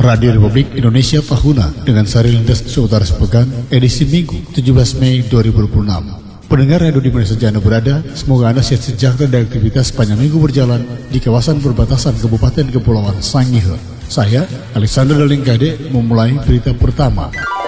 Radio Republik Indonesia Tahuna dengan sari lintas seutara sepekan edisi Minggu 17 Mei 2026. Pendengar radio di mana saja Anda berada, semoga Anda sehat sejahtera dan aktivitas sepanjang minggu berjalan di kawasan perbatasan Kabupaten Kepulauan Sangihe. Saya, Alexander Dalingkade, memulai berita pertama.